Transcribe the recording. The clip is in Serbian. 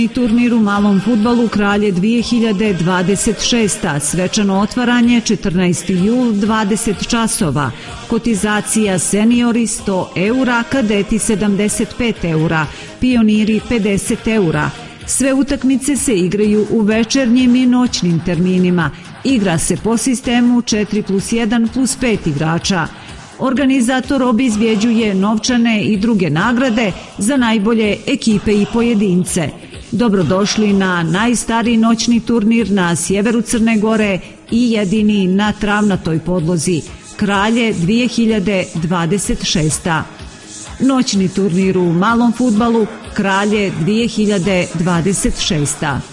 Turnir u malom fudbalu Kralje 2026. Svečano otvaranje 14. jul 20 časova. Kotizacija seniori 100 eura, kadeti 75 eura, pioniri 50 eura. Sve utakmice se igraju u večernjim i noćnim terminima. Igra se po sistemu 4+1+5 igrača. Organizator obezbjeđuje novčane i druge nagrade za najbolje ekipe i pojedince. Dobrodošli na najstariji noćni turnir na sjeveru Crne Gore i jedini na travnatoj podlozi. Kralje 2026. Noćni turnir u malom fudbalu Kralje 2026.